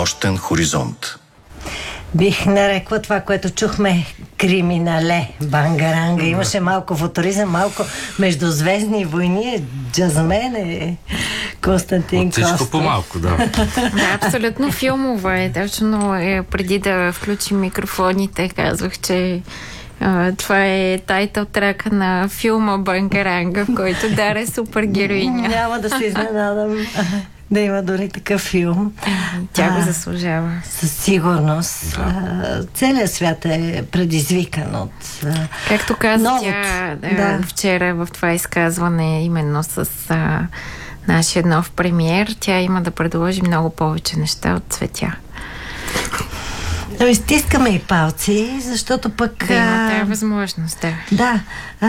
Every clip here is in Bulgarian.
нощен хоризонт. Бих нарекла това, което чухме, криминале, бангаранга. Имаше малко футуризъм, малко междузвездни войни, джазмен Константин Коста. Всичко по-малко, да. Да, абсолютно филмова е. Точно преди да включим микрофоните, казвах, че това е тайтъл трака на филма Бангаранга, в който Дара е супер героиня. Няма да се изненадам да има дори такъв филм. Тя го заслужава. Със сигурност. Да. Целият свят е предизвикан от както каза новото. Тя вчера в това изказване, именно с нашия нов премиер, тя има да предложи много повече неща от Цветя. Стискаме и палци, защото пък... Да има тази възможност, да.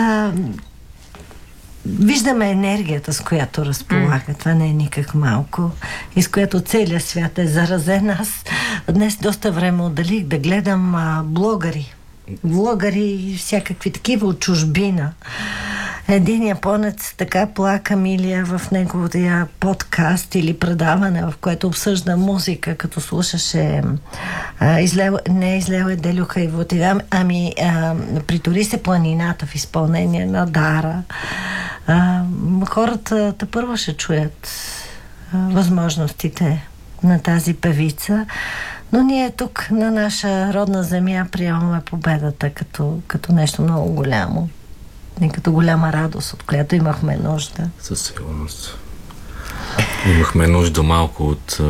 Виждаме енергията, с която разполага. Това не е никак малко. И с която целият свят е заразен. Аз днес доста време отделих да гледам влогари и всякакви такива от чужбина. Един японец така плака милия в неговия подкаст или предаване, в което обсъжда музика, като слушаше излева Делюха и Вотидам, притори се планината в изпълнение на Дара. Хората тепърва ще чуят възможностите на тази певица, но ние тук на наша родна земя приемаме победата като нещо много голямо. И като голяма радост, от която имахме нужда. Със сигурност. Имахме нужда малко от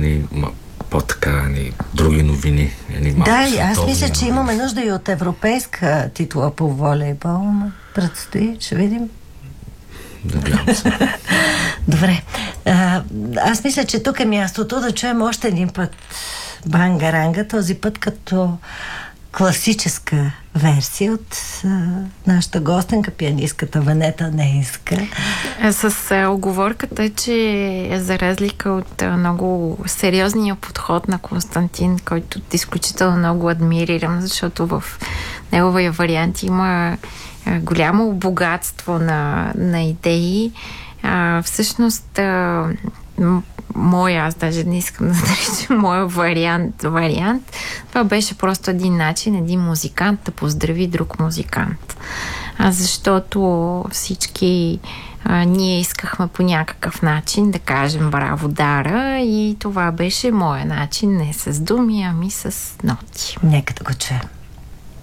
други новини. Аз мисля, че имаме нужда и от европейска титла по волейбол. Предстои, ще видим. Надявам се. Добре. Аз мисля, че тук е мястото да чуем още един път Бангаранга, този път като класическа версия от нашата гостенка, пианистката Ванета Нейнска. С оговорката, че за разлика от много сериозния подход на Константин, който изключително много адмирирам, защото в неговия вариант има голямо богатство на идеи. Всъщност аз даже не искам да наричам моя вариант. Това беше просто един начин, един музикант да поздрави друг музикант. Защото всички ние искахме по някакъв начин да кажем браво, Дара, и това беше моя начин, не с думи, ами с ноти. Нека да го чуем.